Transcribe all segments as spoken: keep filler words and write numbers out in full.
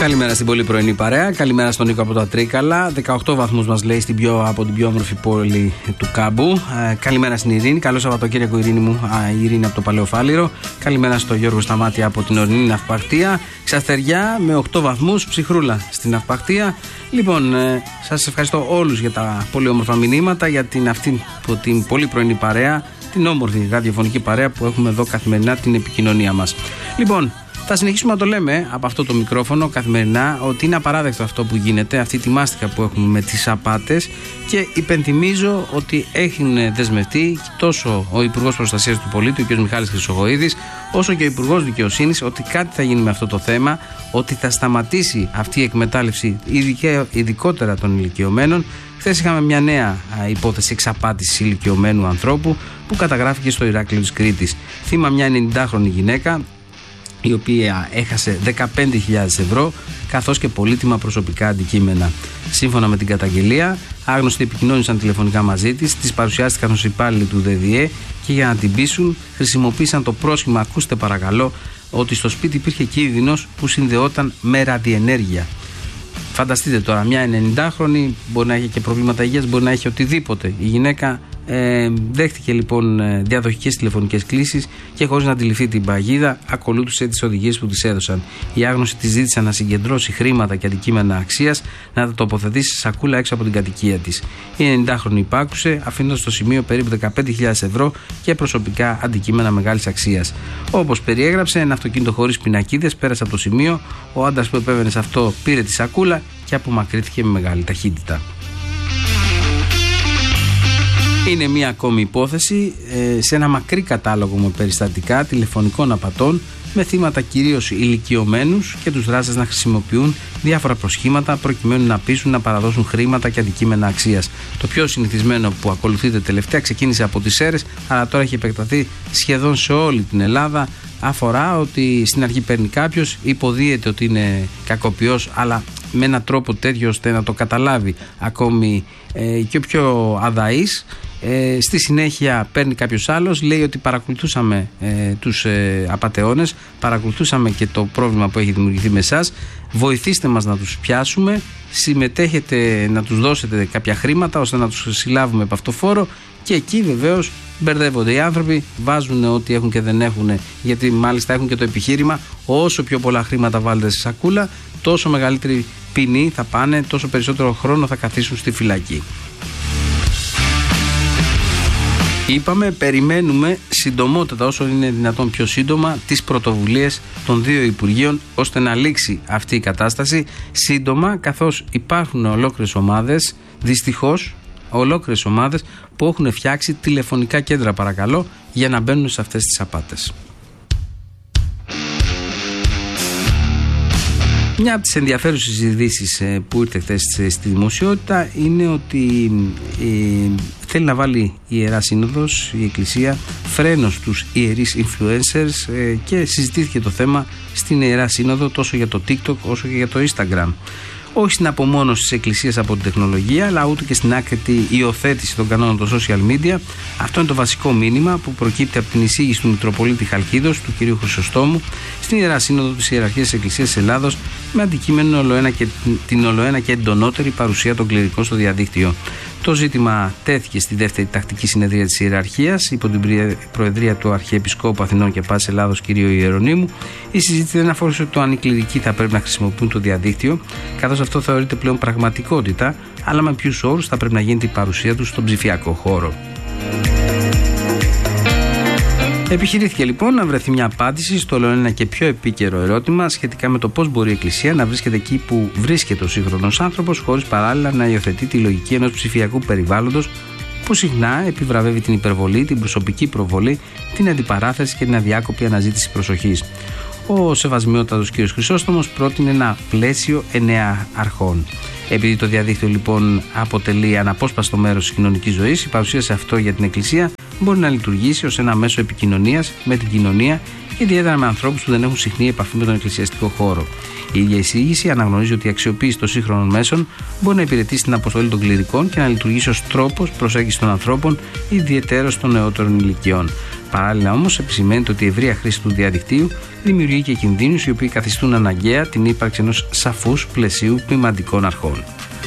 Καλημέρα στην πολύ πρωινή παρέα. Καλημέρα στον Νίκο από τα Τρίκαλα. δεκαοκτώ βαθμούς μας λέει στην πιο, από την πιο όμορφη πόλη του Κάμπου. Ε, καλημέρα στην Ειρήνη. Καλό Σαββατοκύριακο, Ειρήνη μου. Α, η Ειρήνη από το Παλαιοφάλιρο. Καλημέρα στον Γιώργο Σταμάτη από την ορεινή Ναυπακτία. Ξαστεριά με οκτώ βαθμούς, ψυχρούλα στην Ναυπακτία. Λοιπόν, ε, σας ευχαριστώ όλους για τα πολύ όμορφα μηνύματα, για την, αυτή, την πολύ πρωινή παρέα, την όμορφη ραδιοφωνική παρέα που έχουμε εδώ καθημερινά την επικοινωνία μας. Λοιπόν, θα συνεχίσουμε να το λέμε από αυτό το μικρόφωνο καθημερινά ότι είναι απαράδεκτο αυτό που γίνεται, αυτή τη μάστιγα που έχουμε με τις απάτες, και υπενθυμίζω ότι έχουν δεσμευτεί τόσο ο Υπουργός Προστασίας του Πολίτη, ο κ. Μιχάλης Χρυσοχοΐδης, όσο και ο Υπουργός Δικαιοσύνης, ότι κάτι θα γίνει με αυτό το θέμα, ότι θα σταματήσει αυτή η εκμετάλλευση, ειδικότερα των ηλικιωμένων. Χθες είχαμε μια νέα υπόθεση εξαπάτησης ηλικιωμένου ανθρώπου που καταγράφηκε στο Ηράκλειο της Κρήτης. Θύμα μια ενενηντάχρονη γυναίκα, η οποία έχασε δεκαπέντε χιλιάδες ευρώ καθώς και πολύτιμα προσωπικά αντικείμενα. Σύμφωνα με την καταγγελία, άγνωστοι επικοινώνησαν τηλεφωνικά μαζί της, της παρουσιάστηκαν ως υπάλληλοι του ΔΔΕ και για να την πείσουν χρησιμοποίησαν το πρόσχημα «Ακούστε παρακαλώ» ότι στο σπίτι υπήρχε κίνδυνος που συνδεόταν με ραδιενέργεια. Φανταστείτε τώρα, μια ενενηντάχρονη μπορεί να έχει και προβλήματα υγείας, μπορεί να έχει οτιδήποτε. Η γυναίκα ε, δέχτηκε λοιπόν διαδοχικές τηλεφωνικές κλήσεις και χωρίς να αντιληφθεί την παγίδα, ακολούθησε τις οδηγίες που της έδωσαν. Οι άγνωστοι της ζήτησαν να συγκεντρώσει χρήματα και αντικείμενα αξίας, να τα τοποθετήσει σε σακούλα έξω από την κατοικία της. Η ενενηντάχρονη υπάκουσε, αφήνοντας στο σημείο περίπου δεκαπέντε χιλιάδες ευρώ και προσωπικά αντικείμενα μεγάλης αξίας. Όπως περιέγραψε, ένα αυτοκίνητο χωρίς πινακίδες πέρασε από το σημείο. Ο άντρας που επέβαινε σε αυτό πήρε τη σακούλα και απομακρύθηκε με μεγάλη ταχύτητα. Είναι μία ακόμη υπόθεση ε, σε ένα μακρύ κατάλογο με περιστατικά τηλεφωνικών απατών με θύματα κυρίως ηλικιωμένους και τους δράστες να χρησιμοποιούν διάφορα προσχήματα προκειμένου να πείσουν να παραδώσουν χρήματα και αντικείμενα αξίας. Το πιο συνηθισμένο που ακολουθείται τελευταία ξεκίνησε από τις Σέρρες, αλλά τώρα έχει επεκταθεί σχεδόν σε όλη την Ελλάδα. Αφορά ότι στην αρχή παίρνει κάποιος, υποδίεται ότι είναι κακοποιός, αλλά με έναν τρόπο τέτοιο ώστε να το καταλάβει ακόμη ε, και ο πιο αδαής. Ε, στη συνέχεια παίρνει κάποιος άλλος, λέει ότι παρακολουθούσαμε ε, τους ε, απατεώνες, παρακολουθούσαμε και το πρόβλημα που έχει δημιουργηθεί με εσάς, βοηθήστε μας να τους πιάσουμε, συμμετέχετε να τους δώσετε κάποια χρήματα ώστε να τους συλλάβουμε από αυτό φόρο. Και εκεί βεβαίως μπερδεύονται οι άνθρωποι, βάζουν ό,τι έχουν και δεν έχουν, γιατί μάλιστα έχουν και το επιχείρημα: όσο πιο πολλά χρήματα βάλετε στη σακούλα, τόσο μεγαλύτερη ποινή θα πάνε, τόσο περισσότερο χρόνο θα καθίσουν στη φυλακή. Είπαμε, περιμένουμε συντομότατα, όσο είναι δυνατόν πιο σύντομα, τις πρωτοβουλίες των δύο Υπουργείων ώστε να λήξει αυτή η κατάσταση σύντομα, καθώς υπάρχουν ολόκληρες ομάδες, δυστυχώς ολόκληρες ομάδες που έχουν φτιάξει τηλεφωνικά κέντρα, παρακαλώ, για να μπαίνουν σε αυτές τις απάτες. Μια από τις ενδιαφέρουσες ειδήσεις που ήρθε χθες στη δημοσιότητα είναι ότι ε, θέλει να βάλει η Ιερά Σύνοδος, η Εκκλησία, φρένο στους ιερείς influencers ε, και συζητήθηκε το θέμα στην Ιερά Σύνοδο τόσο για το TikTok όσο και για το Instagram. Όχι στην απομόνωση της Εκκλησίας από την τεχνολογία, αλλά ούτε και στην άκρητη υιοθέτηση των κανόνων των social media. Αυτό είναι το βασικό μήνυμα που προκύπτει από την εισήγηση του Μητροπολίτη Χαλκίδος, του κ. Χρυσοστόμου, στην Ιερά Σύνοδο της Ιεραρχίας της Εκκλησίας της Ελλάδος, με αντικείμενο ολοένα και, την ολοένα και εντονότερη παρουσία των κληρικών στο διαδίκτυο. Το ζήτημα τέθηκε στη δεύτερη τακτική συνεδρία της Ιεραρχίας υπό την προεδρία του Αρχιεπισκόπου Αθηνών και Πάσης Ελλάδος κ. Ιερονύμου. Η συζήτηση δεν αφορούσε το αν οι κληρικοί θα πρέπει να χρησιμοποιούν το διαδίκτυο, καθώς αυτό θεωρείται πλέον πραγματικότητα, αλλά με ποιους όρους θα πρέπει να γίνεται η παρουσία τους στον ψηφιακό χώρο. Επιχειρήθηκε λοιπόν να βρεθεί μια απάντηση στο όλο ένα και πιο επίκαιρο ερώτημα σχετικά με το πώς μπορεί η Εκκλησία να βρίσκεται εκεί που βρίσκεται ο σύγχρονος άνθρωπος, χωρίς παράλληλα να υιοθετεί τη λογική ενός ψηφιακού περιβάλλοντος που συχνά επιβραβεύει την υπερβολή, την προσωπική προβολή, την αντιπαράθεση και την αδιάκοπη αναζήτηση προσοχής. Ο σεβασμιότατος κ. Χρυσόστομος πρότεινε ένα πλαίσιο εννέα αρχών. Επειδή το διαδίκτυο λοιπόν αποτελεί αναπόσπαστο μέρος της κοινωνικής ζωής, η παρουσία σε αυτό για την Εκκλησία μπορεί να λειτουργήσει ως ένα μέσο επικοινωνίας με την κοινωνία και ιδιαίτερα με ανθρώπους που δεν έχουν συχνή επαφή με τον εκκλησιαστικό χώρο. Η ίδια εισήγηση αναγνωρίζει ότι η αξιοποίηση των σύγχρονων μέσων μπορεί να υπηρετήσει την αποστολή των κληρικών και να λειτουργήσει ως τρόπος προσέγγισης των ανθρώπων, ιδιαιτέρως των νεότερων ηλικιών. Παράλληλα, όμως, επισημαίνεται ότι η ευρεία χρήση του διαδικτύου δημιουργεί και κινδύνους οι οποίοι καθιστούν αναγκαία την ύπαρξη ενός σαφούς πλαισίου ποιμαντικών αρχών.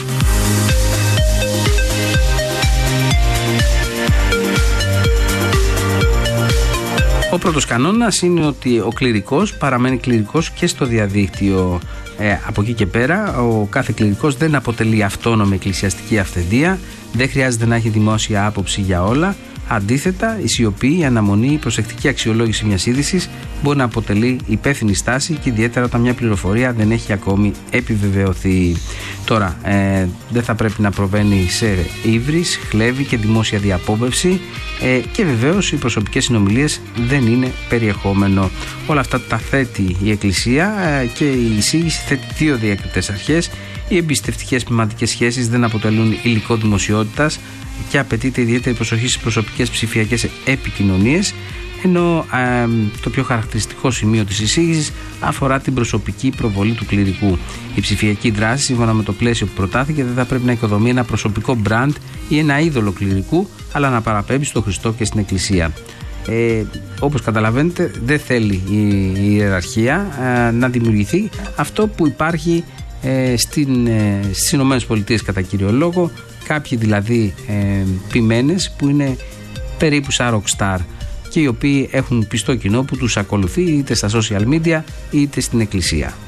Ο πρώτος κανόνας είναι ότι ο κληρικός παραμένει κληρικός και στο διαδίκτυο. Ε, από εκεί και πέρα, ο κάθε κληρικός δεν αποτελεί αυτόνομη εκκλησιαστική αυθεντία, δεν χρειάζεται να έχει δημόσια άποψη για όλα. Αντίθετα, η σιωπή, η αναμονή, η προσεκτική αξιολόγηση μιας είδησης μπορεί να αποτελεί υπεύθυνη στάση και ιδιαίτερα όταν μια πληροφορία δεν έχει ακόμη επιβεβαιωθεί. Τώρα, ε, δεν θα πρέπει να προβαίνει σε ύβρις, χλέβη και δημόσια διαπόμπευση ε, και βεβαίως οι προσωπικές συνομιλίες δεν είναι περιεχόμενο. Όλα αυτά τα θέτει η Εκκλησία ε, και η εισήγηση θέτει δύο διακριτές αρχές. Οι εμπιστευτικές πνευματικές σχέσεις δεν αποτελούν υλικό δημοσιότητας και απαιτείται ιδιαίτερη προσοχή στις προσωπικές ψηφιακές επικοινωνίες, ενώ ε, το πιο χαρακτηριστικό σημείο της εισήγησης αφορά την προσωπική προβολή του κληρικού. Η ψηφιακή δράση, σύμφωνα με το πλαίσιο που προτάθηκε, δεν θα πρέπει να οικοδομεί ένα προσωπικό μπραντ ή ένα είδωλο κληρικού, αλλά να παραπέμπει στο Χριστό και στην Εκκλησία. Ε, όπως καταλαβαίνετε, δεν θέλει η, η ιεραρχία ε, να δημιουργηθεί αυτό που υπάρχει ε, στην, ε, στις ΗΠΑ κατά κύριο λόγο, κάποιοι δηλαδή ε, ποιμένες που είναι περίπου σαν rockstar και οι οποίοι έχουν πιστό κοινό που τους ακολουθεί είτε στα social media είτε στην εκκλησία.